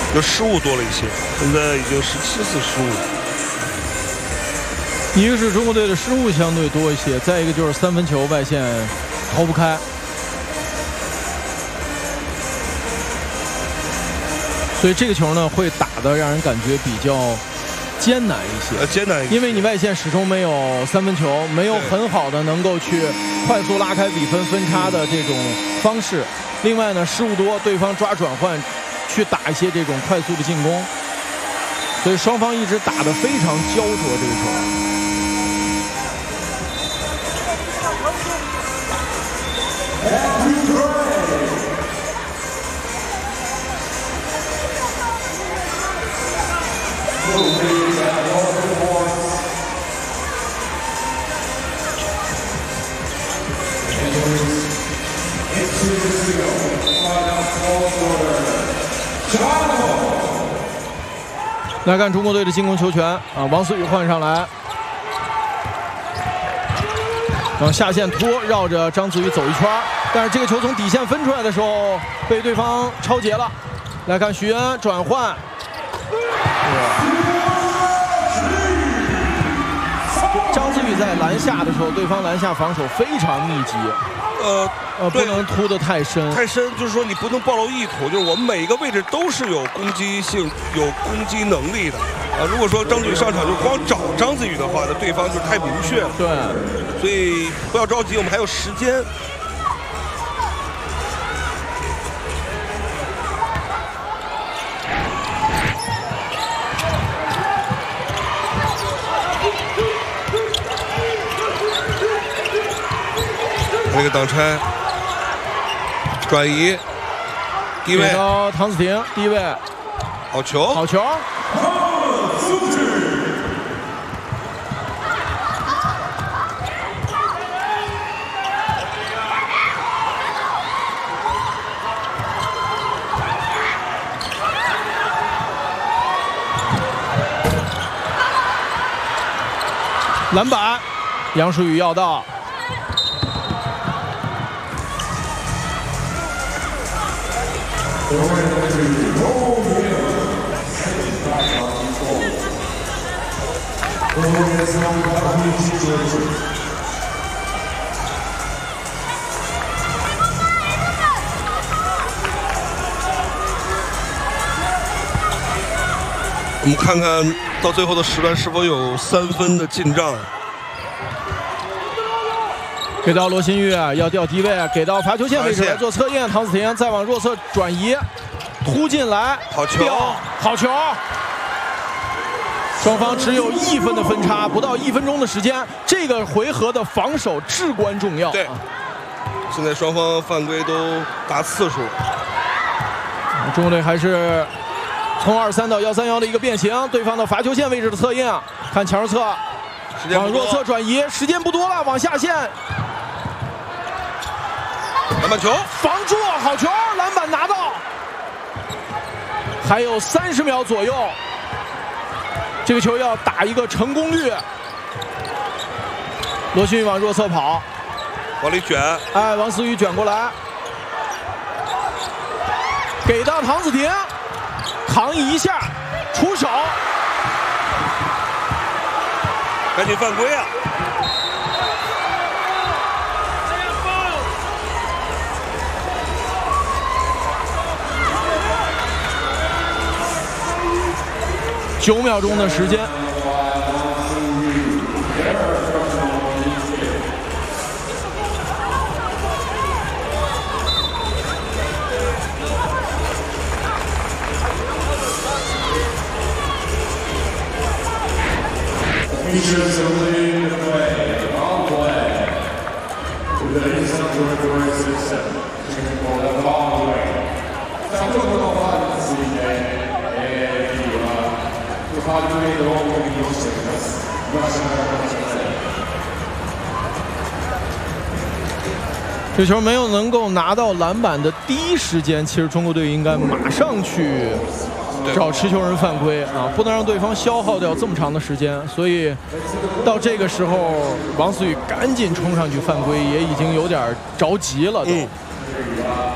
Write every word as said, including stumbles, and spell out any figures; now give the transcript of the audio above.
就失误多了一些，现在已经十七次失误。 一个是中国队的失误相对多一些，再一个就是三分球外线投不开，所以这个球呢会打得让人感觉比较艰难一些。 呃，艰难一些， 因为你外线始终没有三分球，没有很好的能够去快速拉开比分分差的这种方式。另外呢，失误多，对方抓转换去打一些这种快速的进攻，所以双方一直打得非常焦灼这个球。来看中国队的进攻球权啊，王思雨换上来，往下线拖，绕着张子宇走一圈，但是这个球从底线分出来的时候被对方抄截了。来看徐恩转换，张子宇在篮下的时候，对方篮下防守非常密集， 呃呃，不能突得太深， 太深，就是说你不能暴露意图，就是我们每一个位置都是有攻击性、有攻击能力的啊。如果说张子宇上场就光找张子宇的话，那对方就太明确了。 对， 所以不要着急，我们还有时间。这个挡拆，转移，低位到唐子婷，低位， 好球， 好球。篮板，杨舒雨要到。 我们看看到最后的时段是否有三分的进账。 给到罗新玉，要调低位，给到罚球线位置来做测验。唐子婷再往弱侧转移，突进来， 好球， 好球！双方只有一分的分差，不到一分钟的时间，这个回合的防守至关重要。 对，现在双方犯规都达次数。 中国队还是从二三到幺三幺的一个变形，对方的罚球线位置的测验，看强侧，往弱侧转移，时间不多了，往下线。 篮板球， 防住，好球，篮板拿到，还有三十秒左右，这个球要打一个成功率。罗新宇往弱侧跑， 往里卷， 哎，王思雨卷过来，给到唐子婷，扛一下，出手， 赶紧犯规啊！ 九秒钟的时间。这球没有能够拿到篮板的第一时间，其实中国队应该马上去找持球人犯规啊，不能让对方消耗掉这么长的时间。所以到这个时候，王思雨赶紧冲上去犯规，也已经有点着急了都。嗯